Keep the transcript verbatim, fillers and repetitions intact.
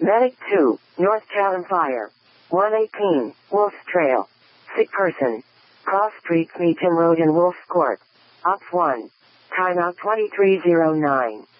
Medic two, North Chatham Fire. one eighteen, Wolf Trail. Sick person. Cross Street, Meacham Road and Wolf Court. Ops one. Timeout twenty-three oh nine.